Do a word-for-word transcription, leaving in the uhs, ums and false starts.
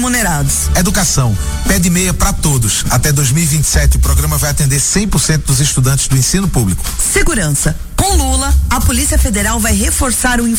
remunerados. Educação, pé de meia para todos. Até dois mil e vinte e sete o programa vai atender cem por cento dos estudantes do ensino público. Segurança. Com Lula, a Polícia Federal vai reforçar o